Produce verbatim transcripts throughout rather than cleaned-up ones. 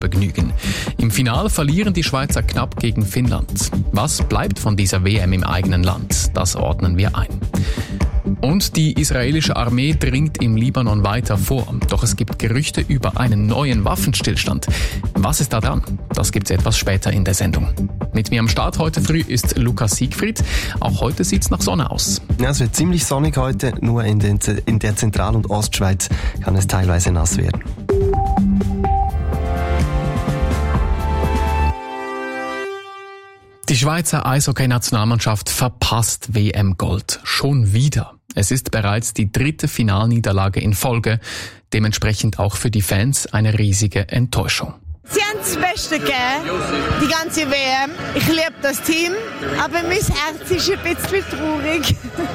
Begnügen. Im Finale verlieren die Schweizer knapp gegen Finnland. Was bleibt von dieser W M im eigenen Land? Das ordnen wir ein. Und die israelische Armee dringt im Libanon weiter vor. Doch es gibt Gerüchte über einen neuen Waffenstillstand. Was ist da dran? Das gibt's etwas später in der Sendung. Mit mir am Start heute früh ist Lukas Siegfried. Auch heute sieht's nach Sonne aus. Ja, es wird ziemlich sonnig heute. Nur in, den, in der Zentral- und Ostschweiz kann es teilweise nass werden. Die Schweizer Eishockey-Nationalmannschaft verpasst W M-Gold. Schon wieder. Es ist bereits die dritte Finalniederlage in Folge. Dementsprechend auch für die Fans eine riesige Enttäuschung. Sie haben das Beste gegeben, die ganze W M. Ich liebe das Team, aber mein Herz ist ein bisschen traurig.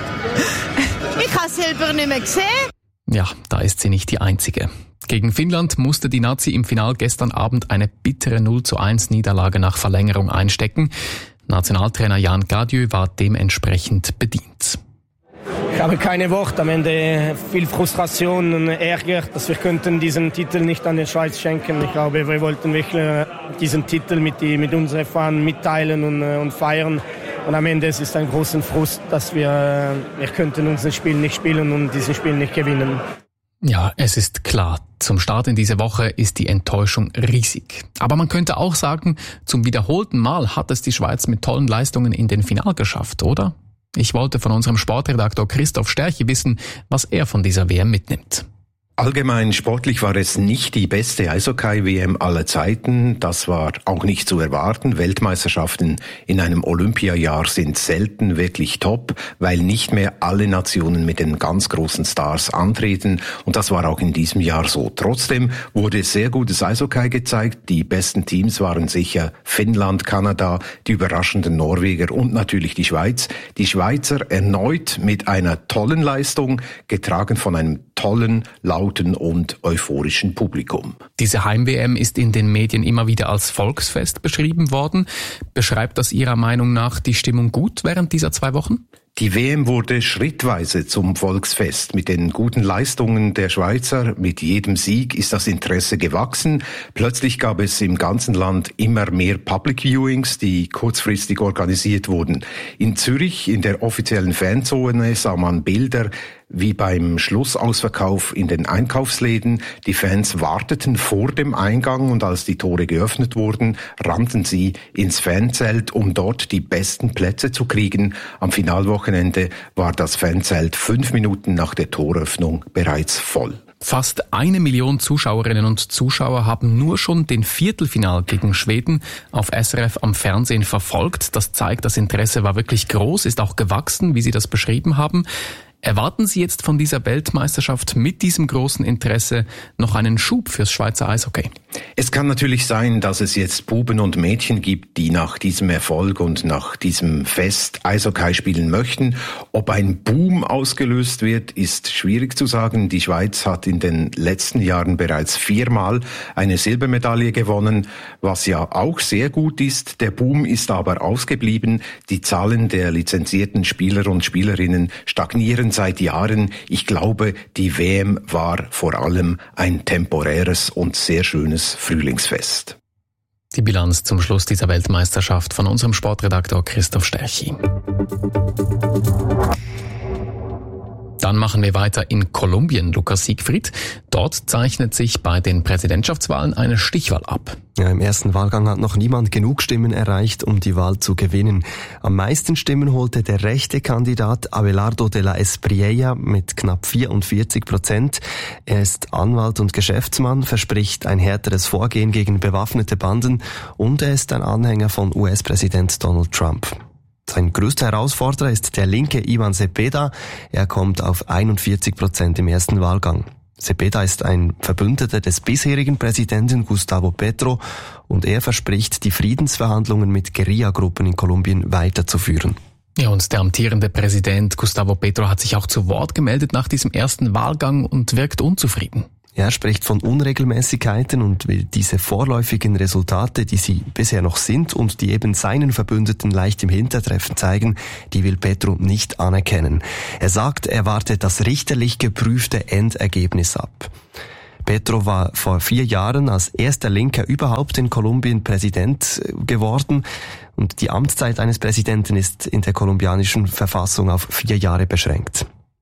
Ich habe Silber nicht mehr gesehen. Ja, da ist sie nicht die Einzige. Gegen Finnland musste die Nazi im Final gestern Abend eine bittere null zu eins Niederlage nach Verlängerung einstecken. Nationaltrainer Jan Gadieu war dementsprechend bedient. Ich habe keine Worte. Am Ende viel Frustration und Ärger, dass wir könnten diesen Titel nicht an die Schweiz schenken. Ich glaube, wir wollten wirklich diesen Titel mit, die, mit unseren Fans mitteilen und, und feiern. Und am Ende ist es ein großer Frust, dass wir, wir könnten unser Spiel nicht spielen und dieses Spiel nicht gewinnen. Ja, es ist klar, zum Start in diese Woche ist die Enttäuschung riesig. Aber man könnte auch sagen, zum wiederholten Mal hat es die Schweiz mit tollen Leistungen in den Final geschafft, oder? Ich wollte von unserem Sportredaktor Christoph Sterchi wissen, was er von dieser W M mitnimmt. Allgemein sportlich war es nicht die beste Eishockey-W M aller Zeiten. Das war auch nicht zu erwarten. Weltmeisterschaften in einem Olympiajahr sind selten wirklich top, weil nicht mehr alle Nationen mit den ganz großen Stars antreten. Und das war auch in diesem Jahr so. Trotzdem wurde sehr gutes Eishockey gezeigt. Die besten Teams waren sicher Finnland, Kanada, die überraschenden Norweger und natürlich die Schweiz. Die Schweizer erneut mit einer tollen Leistung, getragen von einem tollen, lauten und euphorischen Publikum. Diese Heim-W M ist in den Medien immer wieder als Volksfest beschrieben worden. Beschreibt das Ihrer Meinung nach die Stimmung gut während dieser zwei Wochen? Die W M wurde schrittweise zum Volksfest. Mit den guten Leistungen der Schweizer, mit jedem Sieg ist das Interesse gewachsen. Plötzlich gab es im ganzen Land immer mehr Public Viewings, die kurzfristig organisiert wurden. In Zürich, in der offiziellen Fanzone, sah man Bilder wie beim Schlussausverkauf in den Einkaufsläden. Die Fans warteten vor dem Eingang und als die Tore geöffnet wurden, rannten sie ins Fanzelt, um dort die besten Plätze zu kriegen. Am Finalwochenende war das Fanzelt fünf Minuten nach der Toröffnung bereits voll. Fast eine Million Zuschauerinnen und Zuschauer haben nur schon den Viertelfinal gegen Schweden auf S R F am Fernsehen verfolgt. Das zeigt, das Interesse war wirklich groß, ist auch gewachsen, wie Sie das beschrieben haben. Erwarten Sie jetzt von dieser Weltmeisterschaft mit diesem großen Interesse noch einen Schub fürs Schweizer Eishockey? Es kann natürlich sein, dass es jetzt Buben und Mädchen gibt, die nach diesem Erfolg und nach diesem Fest Eishockey spielen möchten. Ob ein Boom ausgelöst wird, ist schwierig zu sagen. Die Schweiz hat in den letzten Jahren bereits viermal eine Silbermedaille gewonnen, was ja auch sehr gut ist. Der Boom ist aber ausgeblieben. Die Zahlen der lizenzierten Spieler und Spielerinnen stagnieren seit Jahren. Ich glaube, die W M war vor allem ein temporäres und sehr schönes Frühlingsfest. Die Bilanz zum Schluss dieser Weltmeisterschaft von unserem Sportredaktor Christoph Sterchi. Dann machen wir weiter in Kolumbien, Lukas Siegfried. Dort zeichnet sich bei den Präsidentschaftswahlen eine Stichwahl ab. Ja, im ersten Wahlgang hat noch niemand genug Stimmen erreicht, um die Wahl zu gewinnen. Am meisten Stimmen holte der rechte Kandidat Abelardo de la Espriella mit knapp vierundvierzig Prozent. Er ist Anwalt und Geschäftsmann, verspricht ein härteres Vorgehen gegen bewaffnete Banden und er ist ein Anhänger von U S-Präsident Donald Trump. Sein größter Herausforderer ist der linke Ivan Cepeda. Er kommt auf einundvierzig Prozent im ersten Wahlgang. Cepeda ist ein Verbündeter des bisherigen Präsidenten Gustavo Petro und er verspricht, die Friedensverhandlungen mit Guerillagruppen in Kolumbien weiterzuführen. Ja, und der amtierende Präsident Gustavo Petro hat sich auch zu Wort gemeldet nach diesem ersten Wahlgang und wirkt unzufrieden. Er spricht von Unregelmäßigkeiten und will diese vorläufigen Resultate, die sie bisher noch sind und die eben seinen Verbündeten leicht im Hintertreffen zeigen, die will Petro nicht anerkennen. Er sagt, er warte das richterlich geprüfte Endergebnis ab. Petro war vor vier Jahren als erster Linker überhaupt in Kolumbien Präsident geworden. Und die Amtszeit eines Präsidenten ist in der kolumbianischen Verfassung auf vier Jahre beschränkt.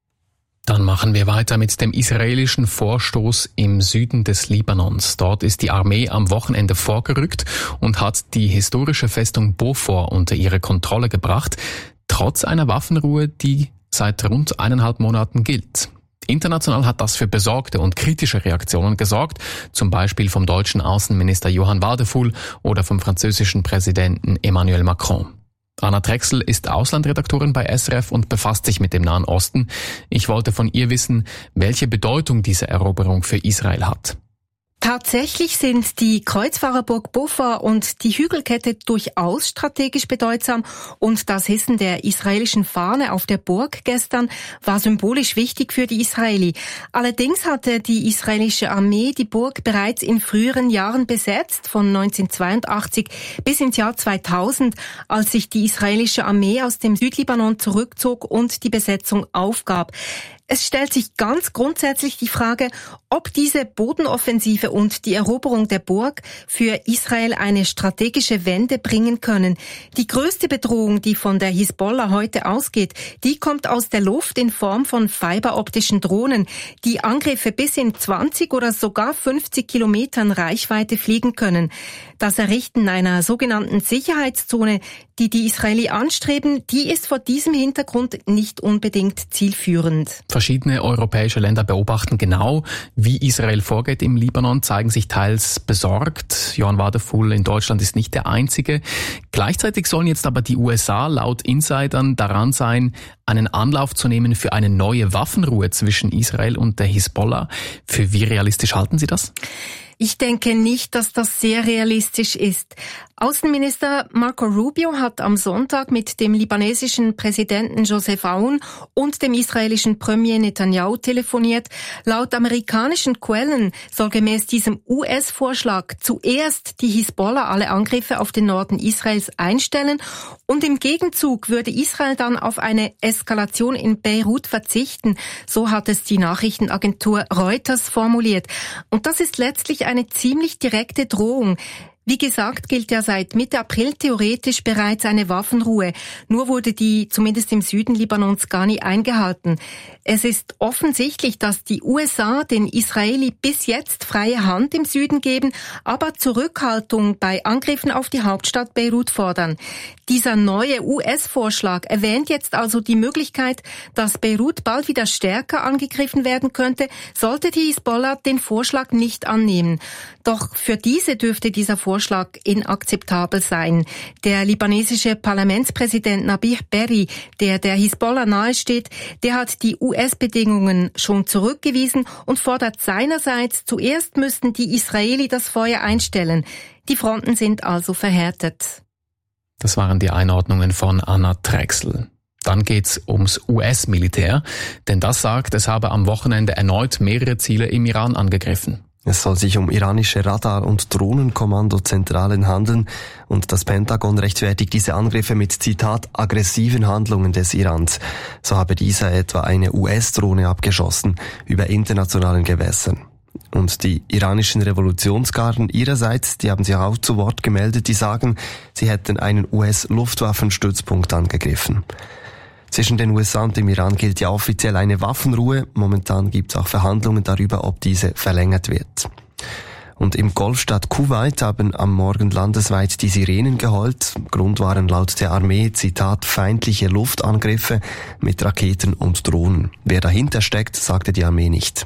Dann machen wir weiter mit dem israelischen Vorstoß im Süden des Libanons. Dort ist die Armee am Wochenende vorgerückt und hat die historische Festung Beaufort unter ihre Kontrolle gebracht, trotz einer Waffenruhe, die seit rund eineinhalb Monaten gilt. International hat das für besorgte und kritische Reaktionen gesorgt, zum Beispiel vom deutschen Außenminister Johann Wadephul oder vom französischen Präsidenten Emmanuel Macron. Anna Drechsel ist Auslandredaktorin bei S R F und befasst sich mit dem Nahen Osten. Ich wollte von ihr wissen, welche Bedeutung diese Eroberung für Israel hat. Tatsächlich sind die Kreuzfahrerburg Beaufort und die Hügelkette durchaus strategisch bedeutsam und das Hissen der israelischen Fahne auf der Burg gestern war symbolisch wichtig für die Israeli. Allerdings hatte die israelische Armee die Burg bereits in früheren Jahren besetzt, von neunzehnhundertzweiundachtzig bis ins Jahr zweitausend, als sich die israelische Armee aus dem Südlibanon zurückzog und die Besetzung aufgab. Es stellt sich ganz grundsätzlich die Frage, ob diese Bodenoffensive und die Eroberung der Burg für Israel eine strategische Wende bringen können. Die größte Bedrohung, die von der Hisbollah heute ausgeht, die kommt aus der Luft in Form von fiberoptischen Drohnen, die Angriffe bis in zwanzig oder sogar fünfzig Kilometern Reichweite fliegen können. Das Errichten einer sogenannten Sicherheitszone, die die Israeli anstreben, die ist vor diesem Hintergrund nicht unbedingt zielführend. Verschiedene europäische Länder beobachten genau, wie Israel vorgeht im Libanon, zeigen sich teils besorgt. Johann Wadephul in Deutschland ist nicht der einzige. Gleichzeitig sollen jetzt aber die U S A laut Insidern daran sein, einen Anlauf zu nehmen für eine neue Waffenruhe zwischen Israel und der Hisbollah. Für wie realistisch halten Sie das? Ich denke nicht, dass das sehr realistisch ist. Außenminister Marco Rubio hat am Sonntag mit dem libanesischen Präsidenten Joseph Aoun und dem israelischen Premier Netanyahu telefoniert. Laut amerikanischen Quellen soll gemäß diesem U S-Vorschlag zuerst die Hisbollah alle Angriffe auf den Norden Israels einstellen und im Gegenzug würde Israel dann auf eine Eskalation in Beirut verzichten. So hat es die Nachrichtenagentur Reuters formuliert. Und das ist letztlich eine ziemlich direkte Drohung. Wie gesagt, gilt ja seit Mitte April theoretisch bereits eine Waffenruhe. Nur wurde die zumindest im Süden Libanons gar nie eingehalten. Es ist offensichtlich, dass die U S A den Israeli bis jetzt freie Hand im Süden geben, aber Zurückhaltung bei Angriffen auf die Hauptstadt Beirut fordern. Dieser neue U S-Vorschlag erwähnt jetzt also die Möglichkeit, dass Beirut bald wieder stärker angegriffen werden könnte, sollte die Hisbollah den Vorschlag nicht annehmen. Doch für diese dürfte dieser Vorschlag inakzeptabel sein. Der libanesische Parlamentspräsident Nabih Berri, der der Hisbollah nahesteht, der hat die U S-Bedingungen schon zurückgewiesen und fordert seinerseits, zuerst müssten die Israeli das Feuer einstellen. Die Fronten sind also verhärtet. Das waren die Einordnungen von Anna Drechsel. Dann geht's ums U S-Militär, denn das sagt, es habe am Wochenende erneut mehrere Ziele im Iran angegriffen. Es soll sich um iranische Radar- und Drohnenkommandozentralen handeln und das Pentagon rechtfertigt diese Angriffe mit, Zitat, aggressiven Handlungen des Irans. So habe dieser etwa eine U S-Drohne abgeschossen über internationalen Gewässern. Und die iranischen Revolutionsgarden ihrerseits, die haben sich auch zu Wort gemeldet, die sagen, sie hätten einen U S-Luftwaffenstützpunkt angegriffen. Zwischen den U S A und dem Iran gilt ja offiziell eine Waffenruhe. Momentan gibt es auch Verhandlungen darüber, ob diese verlängert wird. Und im Golfstaat Kuwait haben am Morgen landesweit die Sirenen geheult. Grund waren laut der Armee, Zitat, feindliche Luftangriffe mit Raketen und Drohnen. Wer dahinter steckt, sagte die Armee nicht.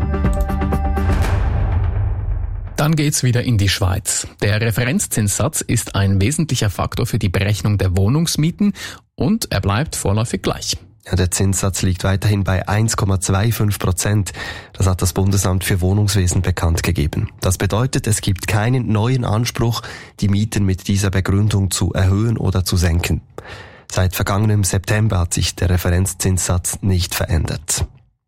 Dann geht's wieder in die Schweiz. Der Referenzzinssatz ist ein wesentlicher Faktor für die Berechnung der Wohnungsmieten und er bleibt vorläufig gleich. Ja, der Zinssatz liegt weiterhin bei eins Komma fünfundzwanzig Prozent. Das hat das Bundesamt für Wohnungswesen bekannt gegeben. Das bedeutet, es gibt keinen neuen Anspruch, die Mieten mit dieser Begründung zu erhöhen oder zu senken. Seit vergangenem September hat sich der Referenzzinssatz nicht verändert.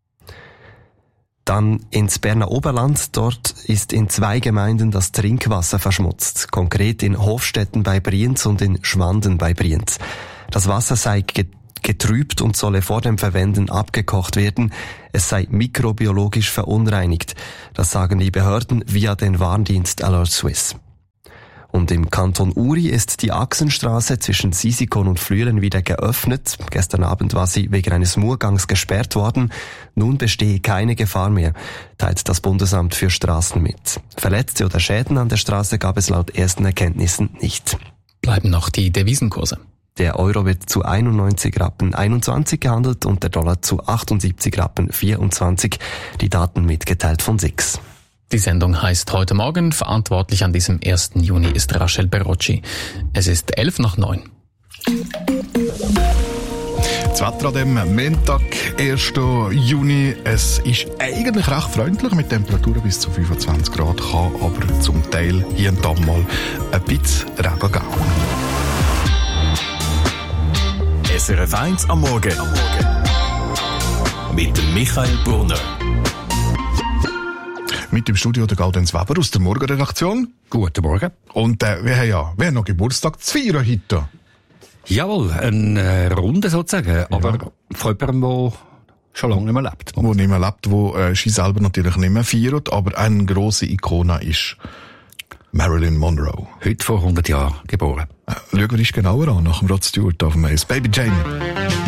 Dann ins Berner Oberland. Dort ist in zwei Gemeinden das Trinkwasser verschmutzt. Konkret in Hofstetten bei Brienz und in Schwanden bei Brienz. Das Wasser sei ge- getrübt und solle vor dem Verwenden abgekocht werden. Es sei mikrobiologisch verunreinigt. Das sagen die Behörden via den Warndienst Alert Swiss. Und im Kanton Uri ist die Achsenstraße zwischen Sisikon und Flüelen wieder geöffnet. Gestern Abend war sie wegen eines Murgangs gesperrt worden. Nun bestehe keine Gefahr mehr, teilt das Bundesamt für Straßen mit. Verletzte oder Schäden an der Straße gab es laut ersten Erkenntnissen nicht. Bleiben noch die Devisenkurse. Der Euro wird zu einundneunzig Rappen einundzwanzig gehandelt und der Dollar zu achtundsiebzig Rappen vierundzwanzig. Die Daten mitgeteilt von S I X. Die Sendung heißt Heute Morgen. Verantwortlich an diesem ersten Juni ist Rachel Berocci. Es ist elf nach neun. Das Wetter an dem Montag, ersten Juni. Es ist eigentlich recht freundlich mit Temperaturen bis zu fünfundzwanzig Grad, kann aber zum Teil hier und da mal ein bisschen Regen geben. S R F eins am Morgen. Mit dem Michael Brunner. Mit im Studio der Gaudenz Weber aus der Morgenredaktion. Guten Morgen. Und äh, wir haben ja wir haben noch Geburtstag zu feiern heute. Jawohl, eine äh, Runde sozusagen, ja. Aber von jemandem, der schon lange nicht mehr lebt. Wo nicht mehr lebt, wo äh, sie selber natürlich nicht mehr feiert, aber eine grosse Ikone ist Marilyn Monroe. Heute vor hundert Jahren geboren. Äh, schauen wir uns genauer an nach dem Rod Stewart auf dem Eis. Baby Jane.